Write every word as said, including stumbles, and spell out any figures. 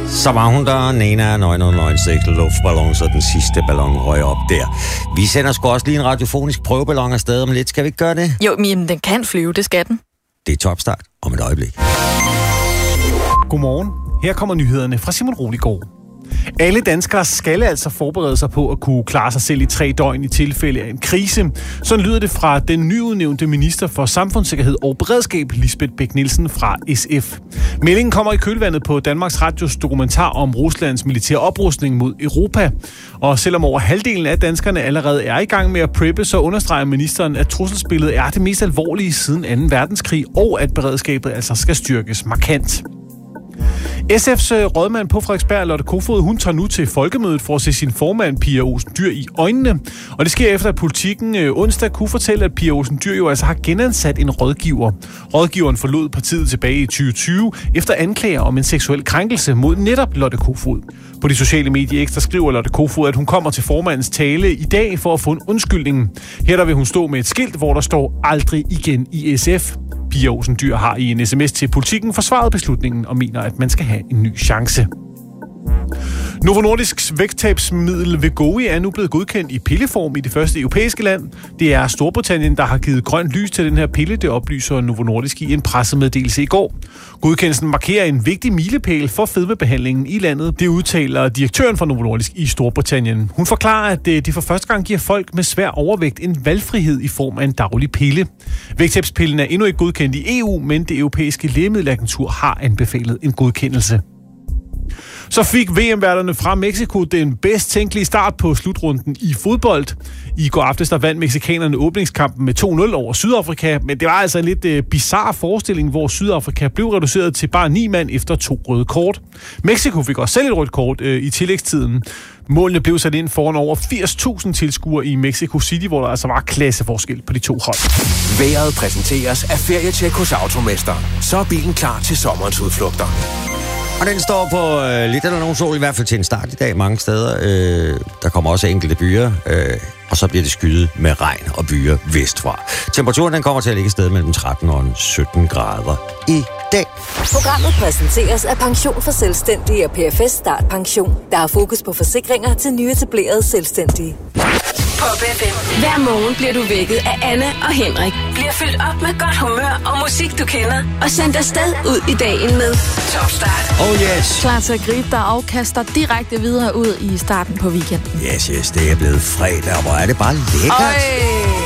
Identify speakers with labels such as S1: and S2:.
S1: Så var hun der, Nena nul nul nul seks luftballon, så den sidste ballon røg op der. Vi sender sgu også lige en radiofonisk prøveballon afsted om lidt. Skal vi ikke gøre det?
S2: Jo, men den kan flyve, det skal den.
S1: Det er Topstart om et øjeblik.
S3: Godmorgen. Her kommer nyhederne fra Simon Roligård. Alle danskere skal altså forberede sig på at kunne klare sig selv i tre døgn i tilfælde af en krise. Sådan lyder det fra den nyudnævnte minister for Samfundssikkerhed og Beredskab, Lisbeth Bech-Nielsen fra S F. Meldingen kommer i kølvandet på Danmarks Radios dokumentar om Ruslands militære oprustning mod Europa. Og selvom over halvdelen af danskerne allerede er i gang med at preppe, så understreger ministeren, at trusselsbilledet er det mest alvorlige siden anden verdenskrig, og at beredskabet altså skal styrkes markant. S F's rådmand på Frederiksberg, Lotte Kofod, hun tager nu til folkemødet for at se sin formand, Pia Olsen Dyhr, i øjnene. Og det sker efter, at Politikken onsdag kunne fortælle, at Pia Olsen Dyhr jo altså har genansat en rådgiver. Rådgiveren forlod partiet tilbage i tyve tyve efter anklager om en seksuel krænkelse mod netop Lotte Kofod. På de sociale medier Ekstra skriver Lotte Kofod, at hun kommer til formandens tale i dag for at få en undskyldning. Her der vil hun stå med et skilt, hvor der står aldrig igen i S F. Pia Olsen Dyhr har i en sms til Politikken forsvaret beslutningen og mener, at man skal have en ny chance. Novo Nordisks vægttabsmiddel Wegovy er nu blevet godkendt i pilleform i det første europæiske land. Det er Storbritannien, der har givet grønt lys til den her pille, det oplyser Novo Nordisk i en pressemeddelelse i går. Godkendelsen markerer en vigtig milepæl for fedmebehandlingen i landet. Det udtaler direktøren for Novo Nordisk i Storbritannien. Hun forklarer, at det for første gang giver folk med svær overvægt en valgfrihed i form af en daglig pille. Vægttabspillen er endnu ikke godkendt i E U, men det europæiske lægemiddelagentur har anbefalet en godkendelse. Så fik V M-værterne fra Mexico den bedst tænkelige start på slutrunden i fodbold. I går aftes der vandt mexikanerne åbningskampen med to nul over Sydafrika, men det var altså en lidt øh, bizarre forestilling, hvor Sydafrika blev reduceret til bare ni mand efter to røde kort. Mexico fik også selv et rødt kort øh, i tillægstiden. Målene blev sat ind foran over firs tusind tilskuere i Mexico City, hvor der altså var klasseforskel på de to hold.
S4: Vejret præsenteres af Ferietjek hos Automester. Så er bilen klar til sommerens udflugter.
S1: Og den står på øh, lidt eller nogen sol, i hvert fald til en start i dag mange steder. Øh, der kommer også enkelte byer, øh, og så bliver det skyet med regn og byer vestfra. Temperaturen den kommer til at ligge et sted mellem tretten og sytten grader i dag.
S5: Programmet præsenteres af Pension for Selvstændige og P F S Start Pension, der har fokus på forsikringer til nyetablerede selvstændige.
S6: Pop F M. Hver morgen bliver du vækket af Anne og Henrik. Bliver fyldt op med godt humør og musik, du kender. Og sendt afsted ud i dagen med Topstart.
S1: Oh yes.
S2: Klar til at gribe, der afkaster direkte videre ud i starten på weekenden.
S1: Yes, yes, det er blevet fredag, og hvor er det bare lækkert.
S2: Øj.